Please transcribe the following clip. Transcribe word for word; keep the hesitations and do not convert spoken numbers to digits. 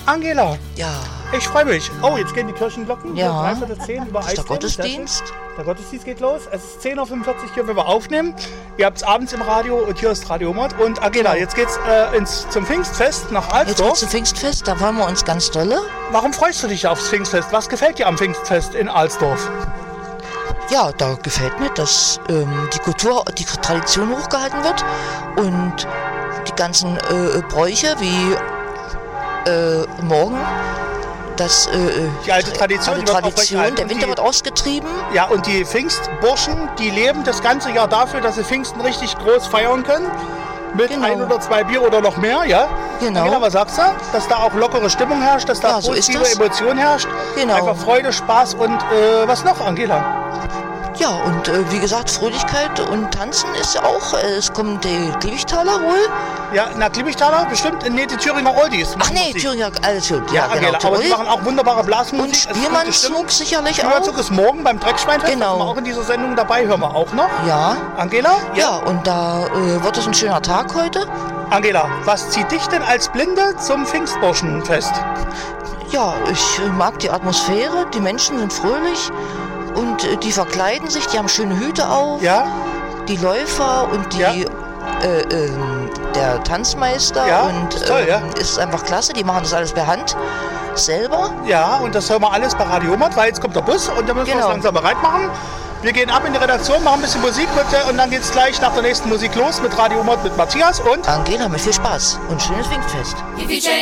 Angela, Ja, ich freue mich. Oh, jetzt gehen die Kirchenglocken. Ja. Dreiviertel zehn über das ist der Eis. Gottesdienst. Der Gottesdienst geht los. Es ist zehn Uhr fünfundvierzig hier, wenn wir aufnehmen. Ihr habt es abends im Radio und hier ist Radio Mord. Und Angela, Genau. jetzt geht's äh, ins, zum Pfingstfest nach Jetzt Alsdorf. geht's zum Pfingstfest, da freuen wir uns ganz dolle. Warum freust du dich aufs Pfingstfest? Was gefällt dir am Pfingstfest in Alsdorf? Ja, da gefällt mir, dass ähm, die Kultur, die Tradition hochgehalten wird und die ganzen äh, Bräuche wie äh, morgen, das, äh, Die alte Tradition, alte die wird Tradition aufrechterhalten. der Und Winter die- wird ausgetrieben. Ja, und die Pfingstburschen, die leben das ganze Jahr dafür, dass sie Pfingsten richtig groß feiern können. Mit Genau. ein oder zwei Bier oder noch mehr, ja? Genau. Angela, was sagst du? Dass da auch lockere Stimmung herrscht, dass da Ja, so ist positive das. Emotion herrscht. Genau. Einfach Freude, Spaß und äh, was noch, Angela? Ja, und äh, wie gesagt, Fröhlichkeit und Tanzen ist ja auch, äh, es kommen die Gliwichtaler wohl. Ja, na, Gliwichtaler bestimmt, nee, die Thüringer Oldies. Ach machen nee, Musik. Thüringer, alles gut, Ja, ja, genau. Angela, aber die Tirol. machen auch wunderbare Blasmusik. Und es ist gute Stimmung. Spielmannszug sicherlich auch. Spielmannszug ist morgen beim Dreckschweinfest, Genau. da sind wir auch in dieser Sendung dabei, hören wir auch noch. Ja, Angela? ja, und da äh, wird es ein schöner Tag heute. Angela, was zieht dich denn als Blinde zum Pfingstburschenfest? Ja, ich äh, mag die Atmosphäre, die Menschen sind fröhlich und äh, die verkleiden sich, die haben schöne Hüte auf, Ja? die Läufer und die, Ja. äh, ähm, der Tanzmeister Ja, und ist toll, ja. ist einfach klasse, die machen das alles per Hand selber. Ja, und das hören wir alles bei Radio Mord, weil jetzt kommt der Bus und da müssen wir Genau. uns langsam bereit machen. Wir gehen ab in die Redaktion, machen ein bisschen Musik bitte und dann geht's gleich nach der nächsten Musik los mit Radio Mord mit Matthias und... Angela, mit viel Spaß und schönes Pfingstfest.